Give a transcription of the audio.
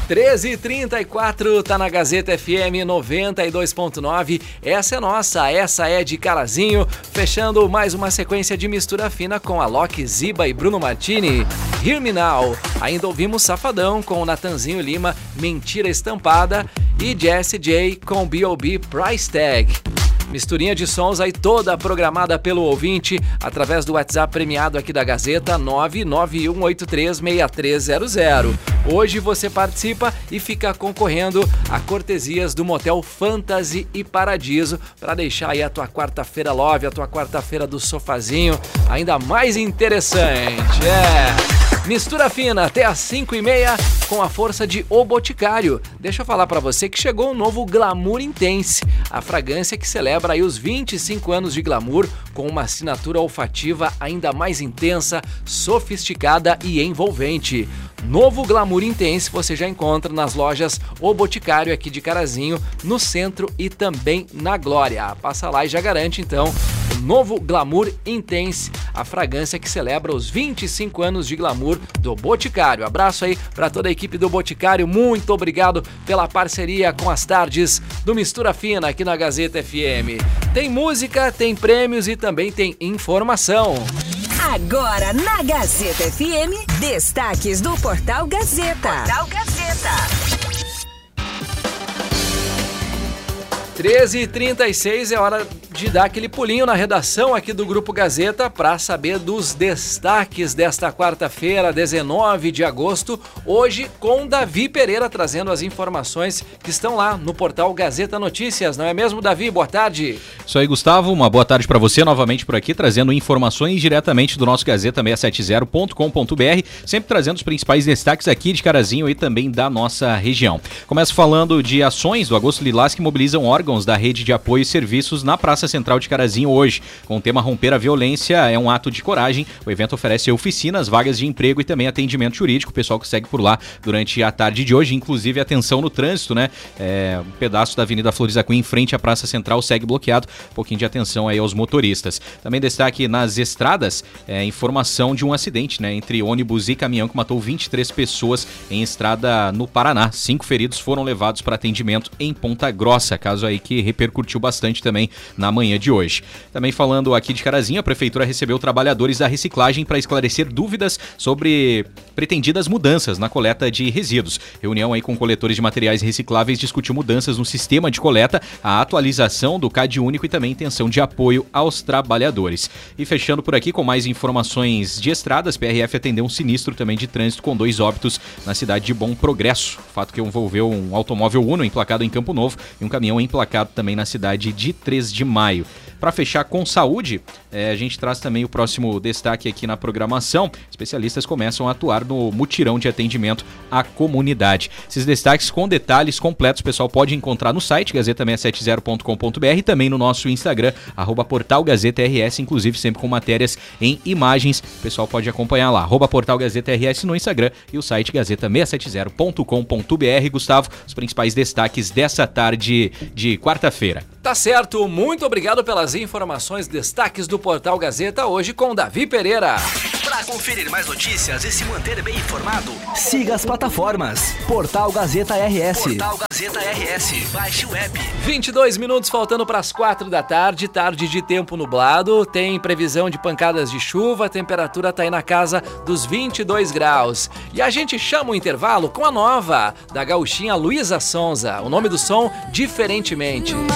13h34, tá na Gazeta FM 92.9. Essa é nossa, essa é de Carazinho. Fechando mais uma sequência de mistura fina com Alok, Ziba e Bruno Martini. Hear Me Now. Ainda ouvimos Safadão com Natanzinho Lima, Mentira Estampada. E Jessie J com B.O.B. Price Tag. Misturinha de sons aí toda programada pelo ouvinte através do WhatsApp premiado aqui da Gazeta 991836300. Hoje você participa e fica concorrendo a cortesias do Motel Fantasy e Paradiso para deixar aí a tua quarta-feira love, a tua quarta-feira do sofazinho ainda mais interessante. Mistura fina até às 5h30 com a força de O Boticário. Deixa eu falar pra você que chegou um novo Glamour Intense, a fragrância que celebra aí os 25 anos de glamour com uma assinatura olfativa ainda mais intensa, sofisticada e envolvente. Novo Glamour Intense você já encontra nas lojas O Boticário aqui de Carazinho, no centro e também na Glória. Passa lá e já garante então o novo Glamour Intense, a fragrância que celebra os 25 anos de glamour do Boticário. Abraço aí para toda a equipe do Boticário, muito obrigado pela parceria com as tardes do Mistura Fina aqui na Gazeta FM. Tem música, tem prêmios e também tem informação. Agora na Gazeta FM, destaques do Portal Gazeta. Portal Gazeta. 13h36 é hora de dar aquele pulinho na redação aqui do Grupo Gazeta para saber dos destaques desta quarta-feira, 19 de agosto, hoje com Davi Pereira trazendo as informações que estão lá no portal Gazeta Notícias, não é mesmo, Davi? Boa tarde. Isso aí, Gustavo, uma boa tarde para você novamente por aqui, trazendo informações diretamente do nosso Gazeta670.com.br, sempre trazendo os principais destaques aqui de Carazinho e também da nossa região. Começo falando de ações do Agosto Lilás que mobilizam órgãos da rede de apoio e serviços na Praça Central de Carazinho hoje. Com o tema Romper a Violência é um ato de coragem. O evento oferece oficinas, vagas de emprego e também atendimento jurídico. O pessoal que segue por lá durante a tarde de hoje, inclusive atenção no trânsito, né? Um pedaço da Avenida Flores da Cunha em frente à Praça Central segue bloqueado. Um pouquinho de atenção aí aos motoristas. Também destaque nas estradas, informação de um acidente, né? Entre ônibus e caminhão que matou 23 pessoas em estrada no Paraná. 5 feridos foram levados para atendimento em Ponta Grossa. Caso aí que repercutiu bastante também na manhã de hoje. Também falando aqui de Carazinho, a Prefeitura recebeu trabalhadores da reciclagem para esclarecer dúvidas sobre pretendidas mudanças na coleta de resíduos. Reunião aí com coletores de materiais recicláveis discutiu mudanças no sistema de coleta, a atualização do CAD único e também intenção de apoio aos trabalhadores. E fechando por aqui com mais informações de estradas, PRF atendeu um sinistro também de trânsito com 2 óbitos na cidade de Bom Progresso. Fato que envolveu um automóvel Uno emplacado em Campo Novo e um caminhão emplacado também na cidade de 3 de maio. Para fechar com saúde, a gente traz também o próximo destaque aqui na programação. Especialistas começam a atuar no mutirão de atendimento à comunidade. Esses destaques com detalhes completos o pessoal pode encontrar no site gazeta670.com.br e também no nosso Instagram, @portalgazetars, inclusive sempre com matérias em imagens. O pessoal pode acompanhar lá, @portalgazetars no Instagram e o site gazeta670.com.br. Gustavo, os principais destaques dessa tarde de quarta-feira. Tá certo, muito obrigado pelas informações, destaques do Portal Gazeta, hoje com Davi Pereira. Para conferir mais notícias e se manter bem informado, siga as plataformas Portal Gazeta RS. Portal Gazeta RS, baixe o app. 22 minutos faltando para as 4 da tarde, tarde de tempo nublado, tem previsão de pancadas de chuva, a temperatura tá aí na casa dos 22 graus. E a gente chama o intervalo com a nova da gauchinha Luísa Sonza, o nome do som Diferentemente.